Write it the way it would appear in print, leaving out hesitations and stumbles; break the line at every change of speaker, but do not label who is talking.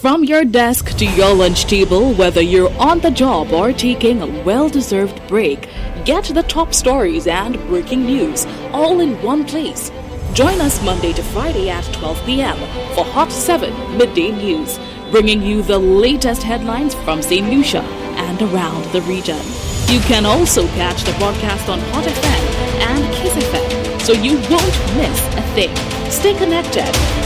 From your desk to your lunch table, whether you're on the job or taking a well-deserved break, get the top stories and breaking news all in one place. Join us Monday to Friday at 12 p.m. for Hot 7 Midday News, bringing you the latest headlines from St. Lucia and around the region. You can also catch the broadcast on Hot FM and Kiss FM, so you won't miss a thing. Stay connected.